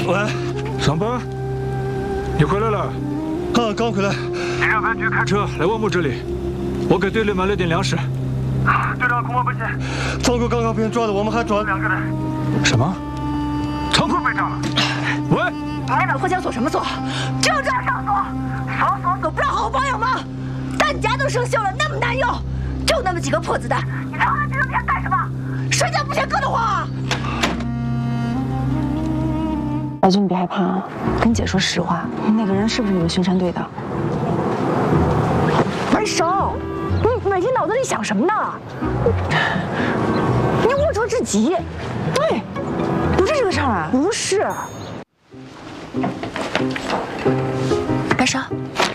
喂， 上班？你回来了？ 啊，刚回来。 你让分局开车来万木这里，我给队里买了点粮食。 队长恐怕不行，仓库刚刚被人抓的，我们还抓了2个人。 什么？仓库被炸了？喂！ 你老破枪锁什么锁？就这样上锁，锁，不让好好保养吗？弹夹都生锈了，那么难用，就那么几个破子弹，你藏在这个地方干什么？睡觉不嫌硌得慌啊！ 白军，你别害怕啊，跟你姐说实话，那个人是不是你们巡山队的？ 文手，你每天脑子里想什么呢？你龌龊至极。 对，不是这个事儿啊， 不是。白少，